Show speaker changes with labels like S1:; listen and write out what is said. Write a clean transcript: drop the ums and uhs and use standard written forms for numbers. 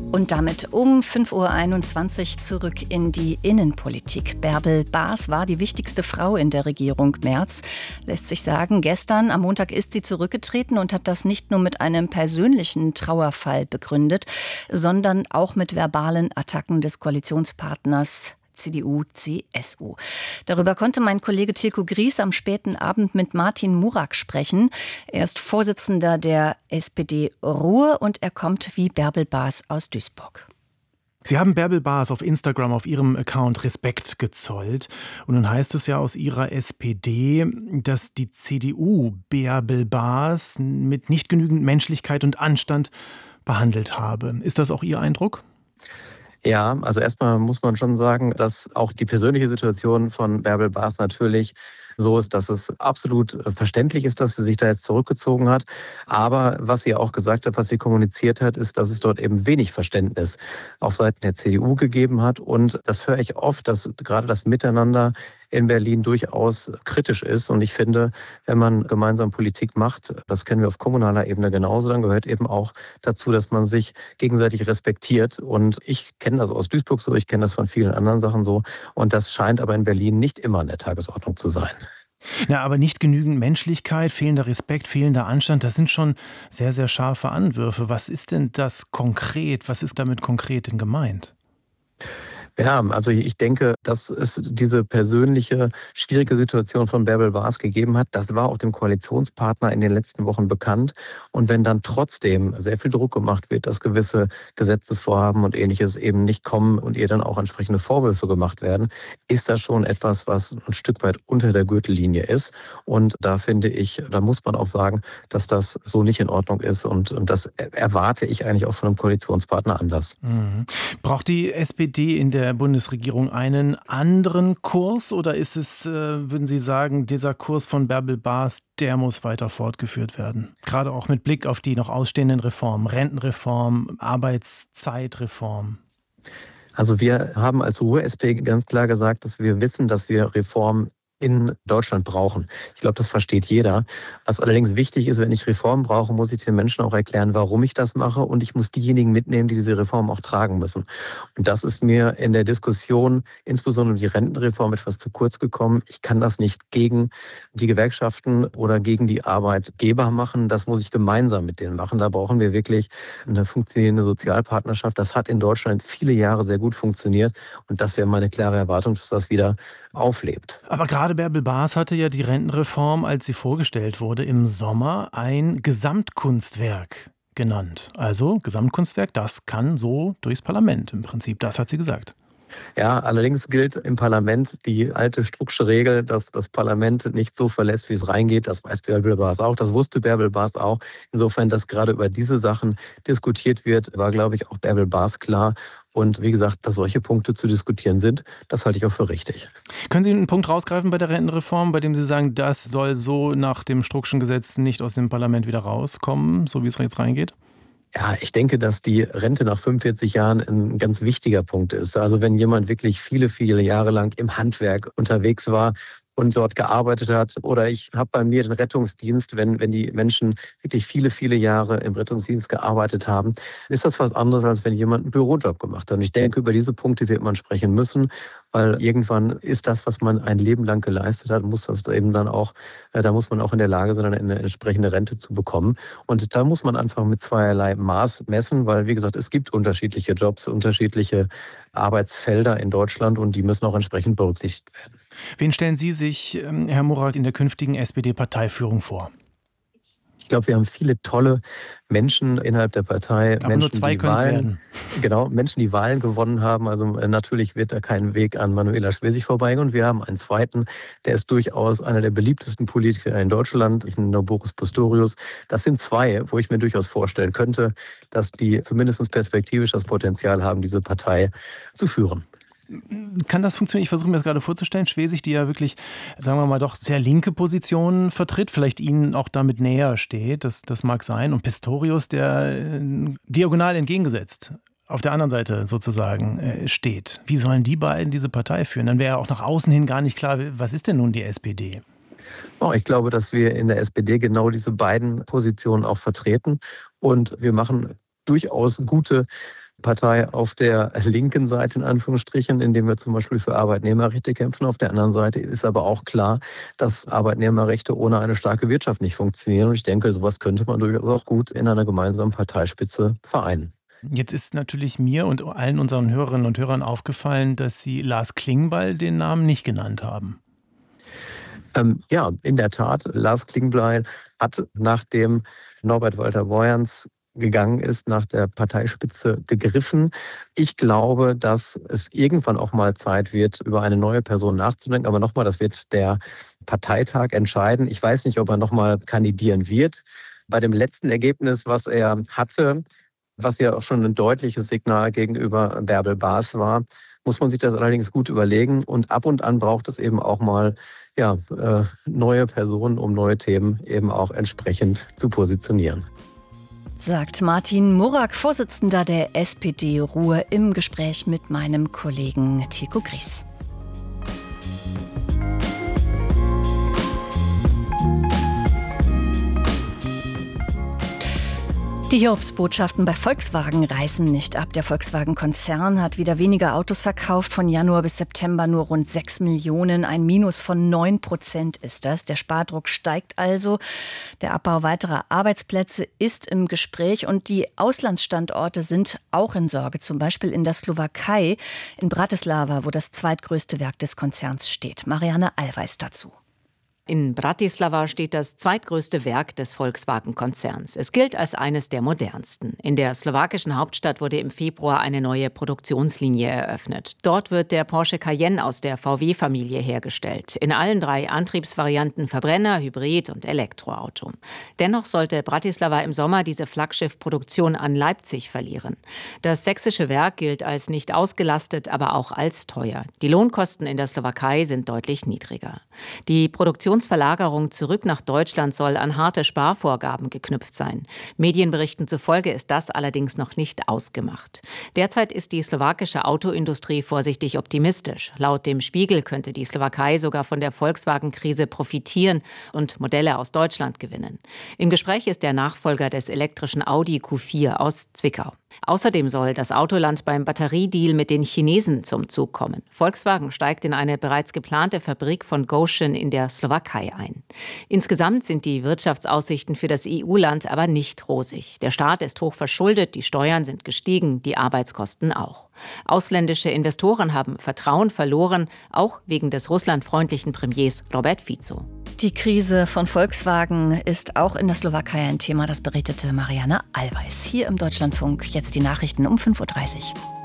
S1: Und damit um 5:21 Uhr zurück in die Innenpolitik. Bärbel Baas war die wichtigste Frau in der Regierung Merz. Lässt sich sagen, gestern am Montag ist sie zurückgetreten und hat das nicht nur mit einem persönlichen Trauerfall begründet, sondern auch mit verbalen Attacken des Koalitionspartners CDU, CSU. Darüber konnte mein Kollege Tilko Gries am späten Abend mit Martin Murak sprechen. Er ist Vorsitzender der SPD Ruhr und er kommt wie Bärbel Baas aus Duisburg.
S2: Sie haben Bärbel Baas auf Instagram auf ihrem Account Respekt gezollt. Und nun heißt es ja aus ihrer SPD, dass die CDU Bärbel Baas mit nicht genügend Menschlichkeit und Anstand behandelt habe. Ist das auch Ihr Eindruck?
S3: Ja, also erstmal muss man schon sagen, dass auch die persönliche Situation von Bärbel Baas natürlich so ist, dass es absolut verständlich ist, dass sie sich da jetzt zurückgezogen hat. Aber was sie auch gesagt hat, was sie kommuniziert hat, ist, dass es dort eben wenig Verständnis auf Seiten der CDU gegeben hat. Und das höre ich oft, dass gerade das Miteinander in Berlin durchaus kritisch ist. Und ich finde, wenn man gemeinsam Politik macht, das kennen wir auf kommunaler Ebene genauso, dann gehört eben auch dazu, dass man sich gegenseitig respektiert. Und ich kenne das aus Duisburg so, ich kenne das von vielen anderen Sachen so. Und das scheint aber in Berlin nicht immer an der Tagesordnung zu sein.
S2: Ja, aber nicht genügend Menschlichkeit, fehlender Respekt, fehlender Anstand, das sind schon sehr, sehr scharfe Anwürfe. Was ist denn das konkret? Was ist damit konkret denn gemeint?
S3: Ja, also ich denke, dass es diese persönliche, schwierige Situation von Bärbel Baas gegeben hat. Das war auch dem Koalitionspartner in den letzten Wochen bekannt. Und wenn dann trotzdem sehr viel Druck gemacht wird, dass gewisse Gesetzesvorhaben und Ähnliches eben nicht kommen und ihr dann auch entsprechende Vorwürfe gemacht werden, ist das schon etwas, was ein Stück weit unter der Gürtellinie ist. Und da finde ich, da muss man auch sagen, dass das so nicht in Ordnung ist. Und das erwarte ich eigentlich auch von einem Koalitionspartner anders.
S2: Mhm. Braucht die SPD in der Bundesregierung einen anderen Kurs oder ist es, würden Sie sagen, dieser Kurs von Bärbel Baas, der muss weiter fortgeführt werden? Gerade auch mit Blick auf die noch ausstehenden Reformen, Rentenreform, Arbeitszeitreform.
S3: Also wir haben als Ruhr-SP ganz klar gesagt, dass wir wissen, dass wir Reformen in Deutschland brauchen. Ich glaube, das versteht jeder. Was allerdings wichtig ist, wenn ich Reformen brauche, muss ich den Menschen auch erklären, warum ich das mache und ich muss diejenigen mitnehmen, die diese Reform auch tragen müssen. Und das ist mir in der Diskussion, insbesondere die Rentenreform, etwas zu kurz gekommen. Ich kann das nicht gegen die Gewerkschaften oder gegen die Arbeitgeber machen. Das muss ich gemeinsam mit denen machen. Da brauchen wir wirklich eine funktionierende Sozialpartnerschaft. Das hat in Deutschland viele Jahre sehr gut funktioniert und das wäre meine klare Erwartung, dass das wieder auflebt.
S2: Aber gerade Bärbel Baas hatte ja die Rentenreform, als sie vorgestellt wurde, im Sommer ein Gesamtkunstwerk genannt. Also Gesamtkunstwerk, das kann so durchs Parlament im Prinzip. Das hat sie gesagt.
S3: Ja, allerdings gilt im Parlament die alte Strucksche Regel, dass das Parlament nicht so verlässt, wie es reingeht. Das weiß Bärbel Baas auch, das wusste Bärbel Baas auch. Insofern, dass gerade über diese Sachen diskutiert wird, war, glaube ich, auch Bärbel Baas klar. Und wie gesagt, dass solche Punkte zu diskutieren sind, das halte ich auch für richtig.
S2: Können Sie einen Punkt rausgreifen bei der Rentenreform, bei dem Sie sagen, das soll so nach dem Struckschen Gesetz nicht aus dem Parlament wieder rauskommen, so wie es jetzt reingeht?
S3: Ja, ich denke, dass die Rente nach 45 Jahren ein ganz wichtiger Punkt ist. Also wenn jemand wirklich viele, viele Jahre lang im Handwerk unterwegs war und dort gearbeitet hat. Oder ich habe bei mir den Rettungsdienst, wenn die Menschen wirklich viele, viele Jahre im Rettungsdienst gearbeitet haben, ist das was anderes, als wenn jemand einen Bürojob gemacht hat. Und ich denke, über diese Punkte wird man sprechen müssen, weil irgendwann ist das, was man ein Leben lang geleistet hat, muss das eben dann auch, da muss man auch in der Lage sein, eine entsprechende Rente zu bekommen. Und da muss man einfach mit zweierlei Maß messen, weil, wie gesagt, es gibt unterschiedliche Jobs, unterschiedliche Arbeitsfelder in Deutschland und die müssen auch entsprechend berücksichtigt werden.
S2: Wen stellen Sie sich, Herr Murak, in der künftigen SPD-Parteiführung vor?
S3: Ich glaube, wir haben viele tolle Menschen innerhalb der Partei.
S2: Aber
S3: Menschen,
S2: nur zwei können es werden.
S3: Genau, Menschen, die Wahlen gewonnen haben. Also natürlich wird da kein Weg an Manuela Schwesig vorbeigehen. Und wir haben einen zweiten, der ist durchaus einer der beliebtesten Politiker in Deutschland. Ich nenne nur Boris Pistorius. Das sind zwei, wo ich mir durchaus vorstellen könnte, dass die zumindest perspektivisch das Potenzial haben, diese Partei zu führen.
S2: Kann das funktionieren? Ich versuche mir das gerade vorzustellen. Schwesig, die ja wirklich, sagen wir mal, doch sehr linke Positionen vertritt, vielleicht Ihnen auch damit näher steht, das mag sein. Und Pistorius, der diagonal entgegengesetzt auf der anderen Seite sozusagen steht. Wie sollen die beiden diese Partei führen? Dann wäre ja auch nach außen hin gar nicht klar, was ist denn nun die SPD?
S3: Oh, ich glaube, dass wir in der SPD genau diese beiden Positionen auch vertreten. Und wir machen durchaus gute Partei auf der linken Seite in Anführungsstrichen, indem wir zum Beispiel für Arbeitnehmerrechte kämpfen. Auf der anderen Seite ist aber auch klar, dass Arbeitnehmerrechte ohne eine starke Wirtschaft nicht funktionieren. Und ich denke, sowas könnte man durchaus auch gut in einer gemeinsamen Parteispitze vereinen.
S2: Jetzt ist natürlich mir und allen unseren Hörerinnen und Hörern aufgefallen, dass Sie Lars Klingbeil den Namen nicht genannt haben.
S3: Ja, in der Tat. Lars Klingbeil hat, nachdem Norbert Walter-Borjans gegangen ist, nach der Parteispitze gegriffen. Ich glaube, dass es irgendwann auch mal Zeit wird, über eine neue Person nachzudenken. Aber nochmal, das wird der Parteitag entscheiden. Ich weiß nicht, ob er nochmal kandidieren wird. Bei dem letzten Ergebnis, was er hatte, was ja auch schon ein deutliches Signal gegenüber Bärbel Baas war, muss man sich das allerdings gut überlegen. Und an braucht es eben auch mal neue Personen, um neue Themen eben auch entsprechend zu positionieren.
S1: Sagt Martin Murak, Vorsitzender der SPD Ruhr, im Gespräch mit meinem Kollegen Tilko Gries. Die Hiobsbotschaften bei Volkswagen reißen nicht ab. Der Volkswagen-Konzern hat wieder weniger Autos verkauft. Von Januar bis September nur rund 6 Millionen. Ein Minus von 9% ist das. Der Spardruck steigt also. Der Abbau weiterer Arbeitsplätze ist im Gespräch. Und die Auslandsstandorte sind auch in Sorge. Zum Beispiel in der Slowakei, in Bratislava, wo das zweitgrößte Werk des Konzerns steht. Marianne Allweis dazu.
S4: In Bratislava steht das zweitgrößte Werk des Volkswagen-Konzerns. Es gilt als eines der modernsten. In der slowakischen Hauptstadt wurde im Februar eine neue Produktionslinie eröffnet. Dort wird der Porsche Cayenne aus der VW-Familie hergestellt. In allen 3 Antriebsvarianten Verbrenner, Hybrid und Elektroauto. Dennoch sollte Bratislava im Sommer diese Flaggschiff-Produktion an Leipzig verlieren. Das sächsische Werk gilt als nicht ausgelastet, aber auch als teuer. Die Lohnkosten in der Slowakei sind deutlich niedriger. Die Produktionsverlagerung zurück nach Deutschland soll an harte Sparvorgaben geknüpft sein. Medienberichten zufolge ist das allerdings noch nicht ausgemacht. Derzeit ist die slowakische Autoindustrie vorsichtig optimistisch. Laut dem Spiegel könnte die Slowakei sogar von der Volkswagen-Krise profitieren und Modelle aus Deutschland gewinnen. Im Gespräch ist der Nachfolger des elektrischen Audi Q4 aus Zwickau. Außerdem soll das Autoland beim Batteriedeal mit den Chinesen zum Zug kommen. Volkswagen steigt in eine bereits geplante Fabrik von Gotion in der Slowakei ein. Insgesamt sind die Wirtschaftsaussichten für das EU-Land aber nicht rosig. Der Staat ist hoch verschuldet, die Steuern sind gestiegen, die Arbeitskosten auch. Ausländische Investoren haben Vertrauen verloren, auch wegen des russlandfreundlichen Premiers Robert Fico.
S1: Die Krise von Volkswagen ist auch in der Slowakei ein Thema, das berichtete Marianne Allweis. Hier im Deutschlandfunk jetzt die Nachrichten um 5:30 Uhr.